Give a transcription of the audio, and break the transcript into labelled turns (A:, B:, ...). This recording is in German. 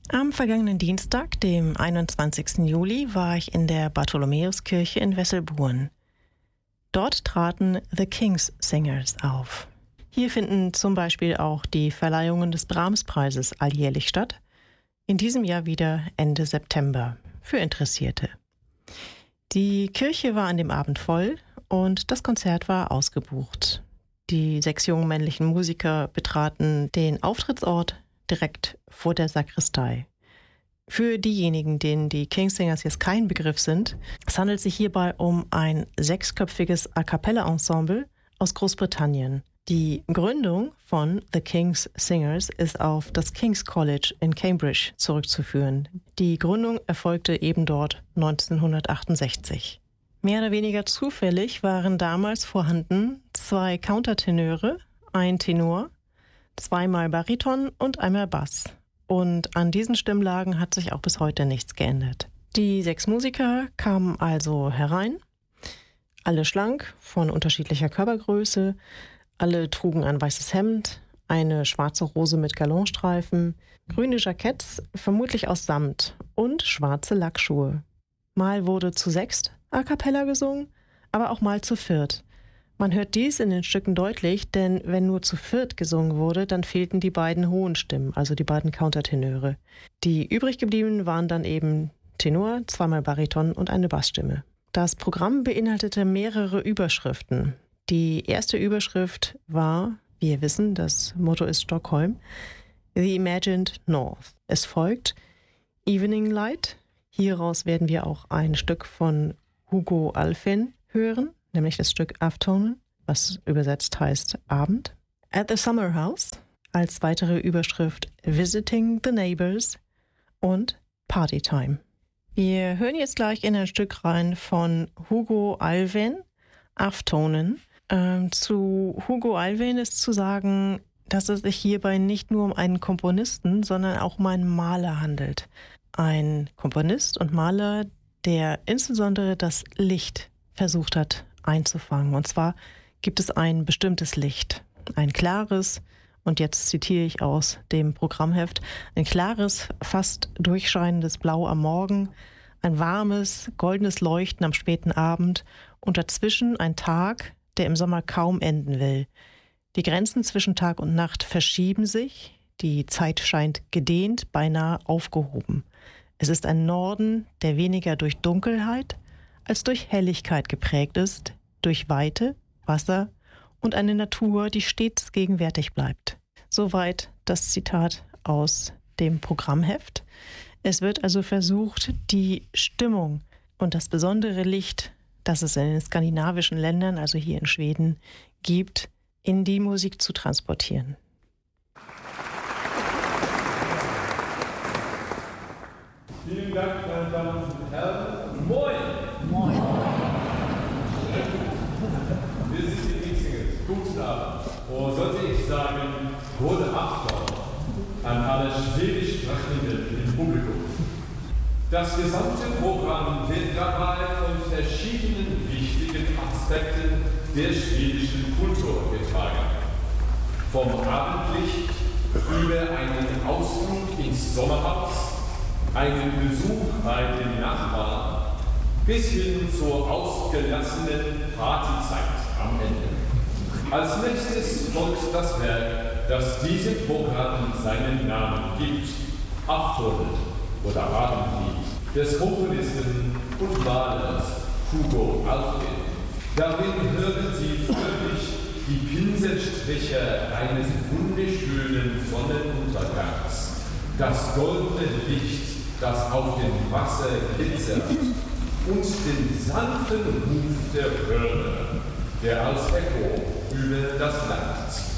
A: Am vergangenen Dienstag, dem 21. Juli, war ich in der Bartholomäuskirche in Wesselburen. Dort traten The King's Singers auf. Hier finden zum Beispiel auch die Verleihungen des Brahms-Preises alljährlich statt. In diesem Jahr wieder Ende September für Interessierte. Die Kirche war an dem Abend voll und das Konzert war ausgebucht. Die 6 jungen männlichen Musiker betraten den Auftrittsort direkt vor der Sakristei. Für diejenigen, denen die King's Singers jetzt kein Begriff sind, es handelt sich hierbei um ein 6-köpfiges A-cappella-Ensemble aus Großbritannien. Die Gründung von The King's Singers ist auf das King's College in Cambridge zurückzuführen. Die Gründung erfolgte eben dort 1968. Mehr oder weniger zufällig waren damals vorhanden 2 Countertenöre, ein Tenor, 2-mal Bariton und einmal Bass. Und an diesen Stimmlagen hat sich auch bis heute nichts geändert. Die 6 Musiker kamen also herein, alle schlank, von unterschiedlicher Körpergröße, alle trugen ein weißes Hemd, eine schwarze Rose mit Galonstreifen, grüne Jacketts, vermutlich aus Samt, und schwarze Lackschuhe. Mal wurde zu 6 a cappella gesungen, aber auch mal zu 4. Man hört dies in den Stücken deutlich, denn wenn nur zu 4 gesungen wurde, dann fehlten die beiden hohen Stimmen, also die beiden Countertenöre. Die übrig gebliebenen waren dann eben Tenor, 2-mal Bariton und eine Bassstimme. Das Programm beinhaltete mehrere Überschriften. Die erste Überschrift war, wie wir wissen, das Motto ist Stockholm, The Imagined North. Es folgt Evening Light. Hieraus werden wir auch ein Stück von Hugo Alfvén hören, nämlich das Stück Aftonen, was übersetzt heißt Abend. At the Summer House als weitere Überschrift Visiting the Neighbors und Party Time. Wir hören jetzt gleich in ein Stück rein von Hugo Alfvén, Aftonen. Zu Hugo Alfvén ist zu sagen, dass es sich hierbei nicht nur um einen Komponisten, sondern auch um einen Maler handelt. Ein Komponist und Maler, der insbesondere das Licht versucht hat einzufangen. Und zwar gibt es ein bestimmtes Licht, ein klares, und jetzt zitiere ich aus dem Programmheft, ein klares, fast durchscheinendes Blau am Morgen, ein warmes, goldenes Leuchten am späten Abend und dazwischen ein Tag, der im Sommer kaum enden will. Die Grenzen zwischen Tag und Nacht verschieben sich, die Zeit scheint gedehnt, beinahe aufgehoben. Es ist ein Norden, der weniger durch Dunkelheit als durch Helligkeit geprägt ist, durch Weite, Wasser und eine Natur, die stets gegenwärtig bleibt. Soweit das Zitat aus dem Programmheft. Es wird also versucht, die Stimmung und das besondere Licht, das es in den skandinavischen Ländern, also hier in Schweden, gibt, in die Musik zu transportieren.
B: Vielen Dank, meine Damen und Herren. Moin!
C: Moin!
B: Wir sind die King's Singers. Guten Abend. Oder sollte ich sagen, gute Afton an alle schwedisch Sprechenden im Publikum. Das gesamte Programm wird dabei von verschiedenen wichtigen Aspekten der schwedischen Kultur getragen. Vom Abendlicht über einen Ausflug ins Sommerhaus, einen Besuch bei den Nachbarn bis hin zur ausgelassenen Partyzeit am Ende. Als nächstes folgt das Werk, das diesem Programm seinen Namen gibt, Aftonen oder Abendlied des Komponisten und Malers Hugo Alfvén. Darin hören Sie fröhlich die Pinselstriche eines wunderschönen Sonnenuntergangs, das goldene Licht, das auf dem Wasser glitzert, und den sanften Ruf der Hörner, der als Echo über das Land zieht.